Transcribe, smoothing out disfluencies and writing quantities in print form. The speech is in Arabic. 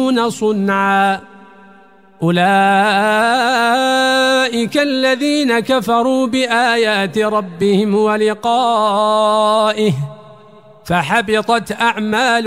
يحسنون صنعا أولئك الذين كفروا بآيات ربهم ولقائه فحبطت أعمالهم